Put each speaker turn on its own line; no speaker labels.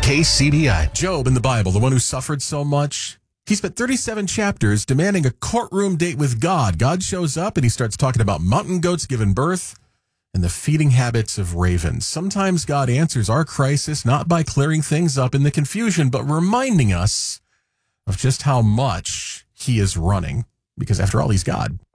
KCBI.
Job in the Bible, the one who suffered so much, he spent 37 chapters demanding a courtroom date with God. God shows up and he starts talking about mountain goats giving birth and the feeding habits of ravens. Sometimes God answers our crisis not by clearing things up in the confusion, but reminding us of just how much he is running. Because after all, he's God.